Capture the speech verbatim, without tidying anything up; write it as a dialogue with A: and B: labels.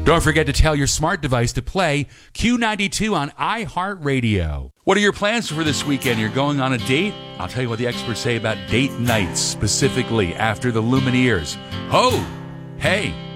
A: Don't forget to tell your smart device to play Q ninety-two on iHeartRadio. What are your plans for this weekend? You're going on a date? I'll tell you what the experts say about date nights, specifically after the Lumineers. Ho! Hey!